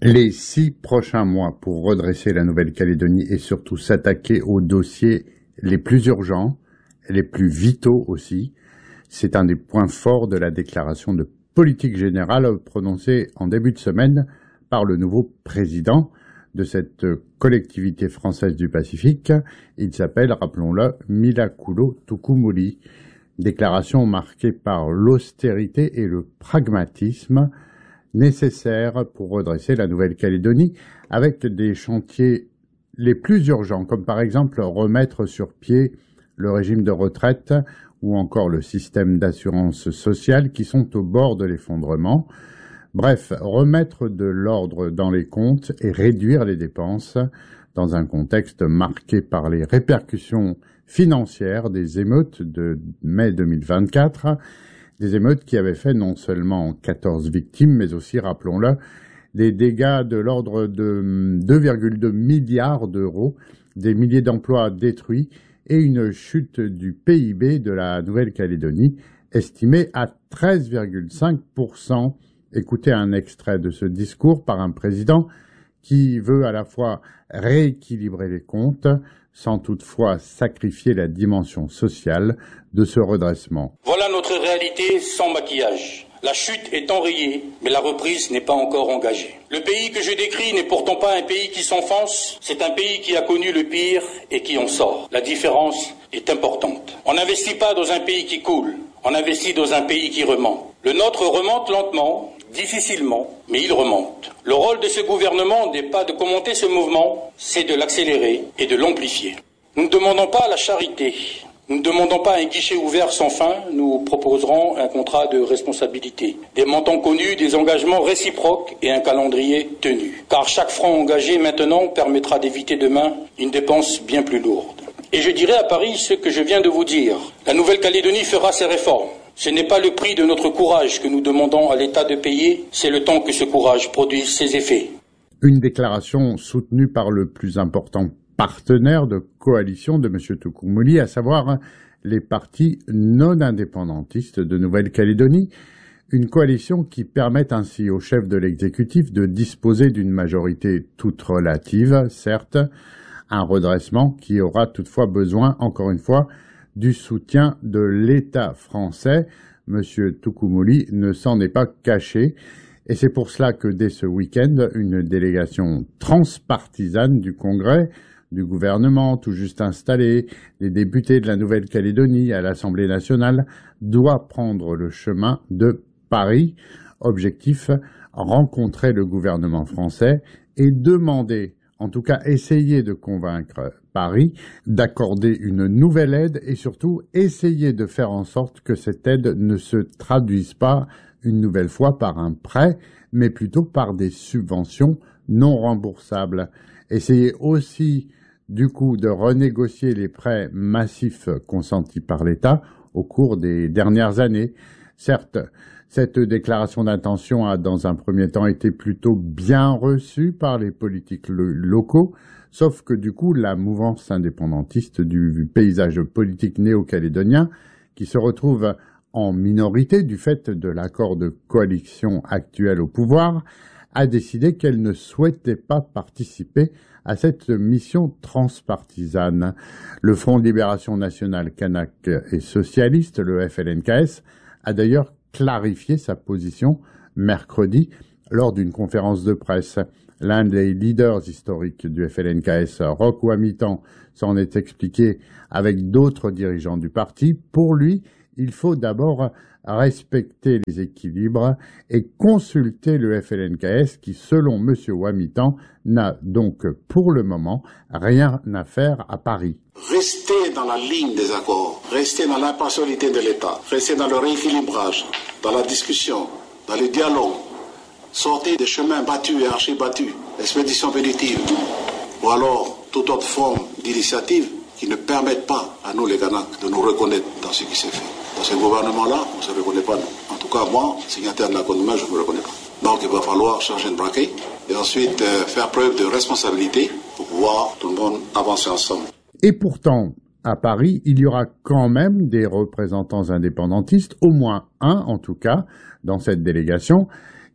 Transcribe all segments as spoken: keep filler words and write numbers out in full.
Les six prochains mois pour redresser la Nouvelle-Calédonie et surtout s'attaquer aux dossiers les plus urgents, les plus vitaux aussi, c'est un des points forts de la déclaration de politique générale prononcée en début de semaine par le nouveau président de cette collectivité française du Pacifique. Il s'appelle, rappelons-le, Milakulo Tukumuli. Déclaration marquée par l'austérité et le pragmatisme nécessaires pour redresser la Nouvelle-Calédonie avec des chantiers les plus urgents, comme par exemple remettre sur pied le régime de retraite ou encore le système d'assurance sociale qui sont au bord de l'effondrement. Bref, remettre de l'ordre dans les comptes et réduire les dépenses dans un contexte marqué par les répercussions financières des émeutes de mai deux mille vingt-quatre, des émeutes qui avaient fait non seulement quatorze victimes, mais aussi, rappelons-le, des dégâts de l'ordre de deux virgule deux milliards d'euros, des milliers d'emplois détruits et une chute du P I B de la Nouvelle-Calédonie estimée à treize virgule cinq pour cent. Écoutez un extrait de ce discours par un président qui veut à la fois rééquilibrer les comptes sans toutefois sacrifier la dimension sociale de ce redressement. Voilà notre réalité sans maquillage. La chute est enrayée, mais la reprise n'est pas encore engagée. Le pays que je décris n'est pourtant pas un pays qui s'enfonce, c'est un pays qui a connu le pire et qui en sort. La différence est importante. On n'investit pas dans un pays qui coule, on investit dans un pays qui remonte. Le nôtre remonte lentement, difficilement, mais il remonte. Le rôle de ce gouvernement n'est pas de commenter ce mouvement, c'est de l'accélérer et de l'amplifier. Nous ne demandons pas la charité. Nous ne demandons pas un guichet ouvert sans fin, nous proposerons un contrat de responsabilité. Des montants connus, des engagements réciproques et un calendrier tenu. Car chaque franc engagé maintenant permettra d'éviter demain une dépense bien plus lourde. Et je dirai à Paris ce que je viens de vous dire. La Nouvelle-Calédonie fera ses réformes. Ce n'est pas le prix de notre courage que nous demandons à l'État de payer, c'est le temps que ce courage produise ses effets. Une déclaration soutenue par le plus important partenaire de coalition de M. Tukumuli, à savoir les partis non indépendantistes de Nouvelle-Calédonie, une coalition qui permet ainsi au chef de l'exécutif de disposer d'une majorité toute relative, certes, un redressement qui aura toutefois besoin, encore une fois, du soutien de l'État français. M. Tukumuli ne s'en est pas caché. Et c'est pour cela que dès ce week-end, une délégation transpartisane du Congrès, du gouvernement tout juste installé, des députés de la Nouvelle-Calédonie à l'Assemblée nationale, doit prendre le chemin de Paris. Objectif, rencontrer le gouvernement français et demander, en tout cas essayer de convaincre Paris d'accorder une nouvelle aide et surtout essayer de faire en sorte que cette aide ne se traduise pas une nouvelle fois par un prêt, mais plutôt par des subventions non remboursables. Essayer aussi, du coup, de renégocier les prêts massifs consentis par l'État au cours des dernières années. Certes, cette déclaration d'intention a, dans un premier temps, été plutôt bien reçue par les politiques locaux, sauf que, du coup, la mouvance indépendantiste du paysage politique néo-calédonien, qui se retrouve en minorité du fait de l'accord de coalition actuel au pouvoir, a décidé qu'elle ne souhaitait pas participer à cette mission transpartisane. Le Front de Libération Nationale Kanak et Socialiste, le F L N K S, a d'ailleurs clarifié sa position mercredi lors d'une conférence de presse. L'un des leaders historiques du F L N K S, Roch Ouamitan, s'en est expliqué avec d'autres dirigeants du parti. Pour lui, il faut d'abord respecter les équilibres et consulter le F L N K S qui, selon M. Ouamitan, n'a donc pour le moment rien à faire à Paris. Restez dans la ligne des accords, restez dans l'impartialité de l'État, restez dans le rééquilibrage, dans la discussion, dans le dialogue, sortez des chemins battus et archi-battus, expédition punitive, ou alors toute autre forme d'initiative qui ne permettent pas à nous les Kanaks de nous reconnaître dans ce qui s'est fait. Dans ce gouvernement-là, on ne se reconnaît pas, nous. En tout cas, moi, signataire de l'accord de mai, je ne me reconnais pas. Donc il va falloir changer de braquet et ensuite euh, faire preuve de responsabilité pour pouvoir tout le monde avancer ensemble. Et pourtant, à Paris, il y aura quand même des représentants indépendantistes, au moins un en tout cas, dans cette délégation,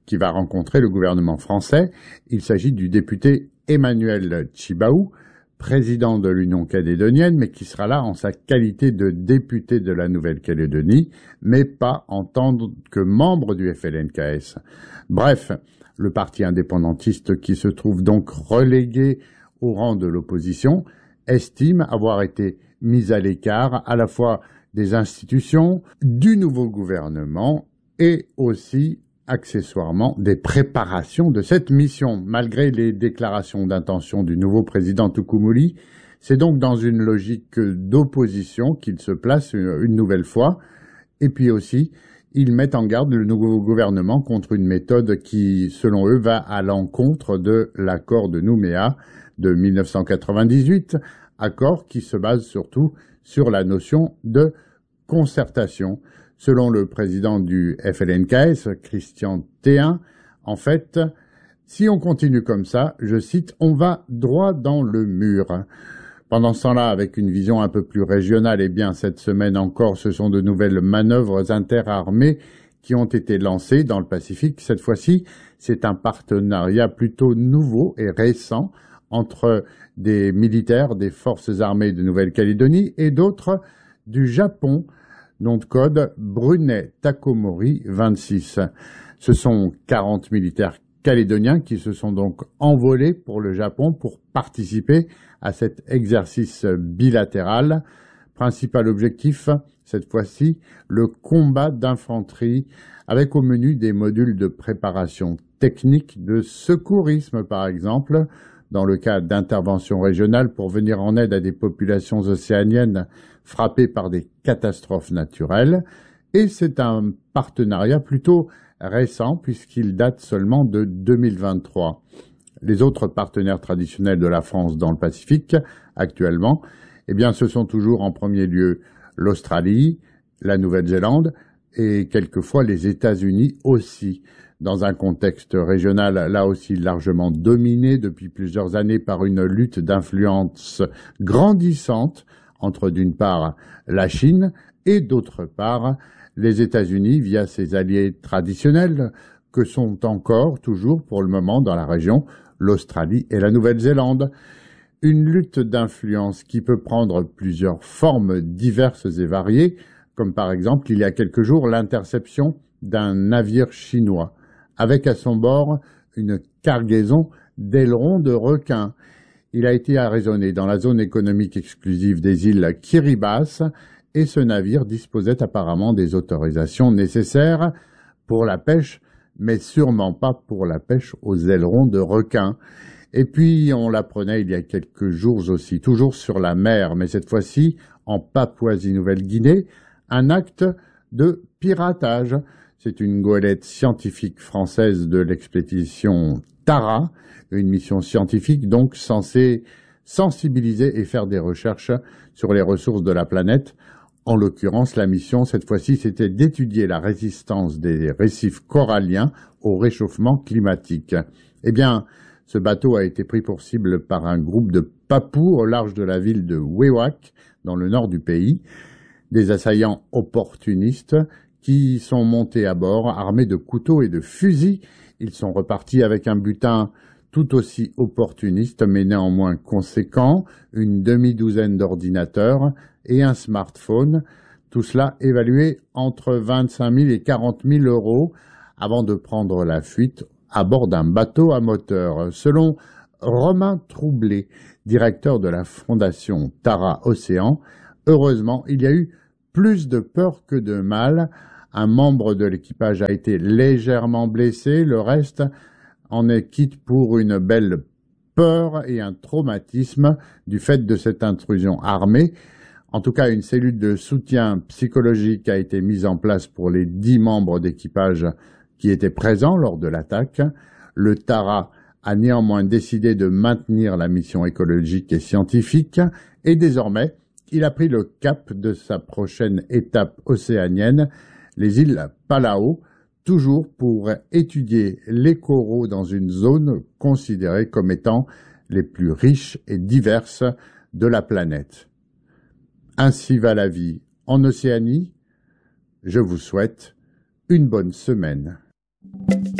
qui va rencontrer le gouvernement français. Il s'agit du député Emmanuel Tjibaou, président de l'Union calédonienne, mais qui sera là en sa qualité de député de la Nouvelle-Calédonie, mais pas en tant que membre du F L N K S. Bref, le parti indépendantiste qui se trouve donc relégué au rang de l'opposition estime avoir été mis à l'écart à la fois des institutions, du nouveau gouvernement et aussi accessoirement des préparations de cette mission. Malgré les déclarations d'intention du nouveau président Toukoumouly, c'est donc dans une logique d'opposition qu'il se place une nouvelle fois. Et puis aussi, ils mettent en garde le nouveau gouvernement contre une méthode qui, selon eux, va à l'encontre de l'accord de Nouméa de mille neuf cent quatre-vingt-dix-huit, accord qui se base surtout sur la notion de concertation. Selon le président du F L N K S, Christian Théin, en fait, si on continue comme ça, je cite, on va droit dans le mur. Pendant ce temps-là, avec une vision un peu plus régionale, eh bien, cette semaine encore, ce sont de nouvelles manœuvres interarmées qui ont été lancées dans le Pacifique. Cette fois-ci, c'est un partenariat plutôt nouveau et récent entre des militaires des forces armées de Nouvelle-Calédonie et d'autres du Japon, nom de code Brunet Takomori vingt-six. Ce sont quarante militaires calédoniens qui se sont donc envolés pour le Japon pour participer à cet exercice bilatéral. Principal objectif, cette fois-ci, le combat d'infanterie avec au menu des modules de préparation technique de secourisme, par exemple, dans le cas d'interventions régionales pour venir en aide à des populations océaniennes frappées par des catastrophes naturelles. Et c'est un partenariat plutôt récent puisqu'il date seulement de deux mille vingt-trois. Les autres partenaires traditionnels de la France dans le Pacifique, actuellement, eh bien, ce sont toujours en premier lieu l'Australie, la Nouvelle-Zélande et quelquefois les États-Unis aussi, dans un contexte régional là aussi largement dominé depuis plusieurs années par une lutte d'influence grandissante entre d'une part la Chine et d'autre part les États-Unis via ses alliés traditionnels que sont encore toujours pour le moment dans la région l'Australie et la Nouvelle-Zélande. Une lutte d'influence qui peut prendre plusieurs formes diverses et variées, comme par exemple il y a quelques jours l'interception d'un navire chinois avec à son bord une cargaison d'ailerons de requins. Il a été arraisonné dans la zone économique exclusive des îles Kiribati et ce navire disposait apparemment des autorisations nécessaires pour la pêche, mais sûrement pas pour la pêche aux ailerons de requins. Et puis, on l'apprenait il y a quelques jours aussi, toujours sur la mer, mais cette fois-ci en Papouasie-Nouvelle-Guinée, un acte de piratage. C'est une goélette scientifique française de l'expédition Tara, une mission scientifique donc censée sensibiliser et faire des recherches sur les ressources de la planète. En l'occurrence, la mission, cette fois-ci, c'était d'étudier la résistance des récifs coralliens au réchauffement climatique. Eh bien, ce bateau a été pris pour cible par un groupe de Papous au large de la ville de Wewak, dans le nord du pays, des assaillants opportunistes qui sont montés à bord, armés de couteaux et de fusils. Ils sont repartis avec un butin tout aussi opportuniste, mais néanmoins conséquent, une demi-douzaine d'ordinateurs et un smartphone. Tout cela évalué entre vingt-cinq mille et quarante mille euros avant de prendre la fuite à bord d'un bateau à moteur. Selon Romain Troublé, directeur de la fondation Tara Océan, heureusement, il y a eu plus de peur que de mal. Un membre de l'équipage a été légèrement blessé, le reste en est quitte pour une belle peur et un traumatisme du fait de cette intrusion armée. En tout cas, une cellule de soutien psychologique a été mise en place pour les dix membres d'équipage qui étaient présents lors de l'attaque. Le Tara a néanmoins décidé de maintenir la mission écologique et scientifique et désormais, il a pris le cap de sa prochaine étape océanienne, les îles Palau, toujours pour étudier les coraux dans une zone considérée comme étant les plus riches et diverses de la planète. Ainsi va la vie en Océanie. Je vous souhaite une bonne semaine.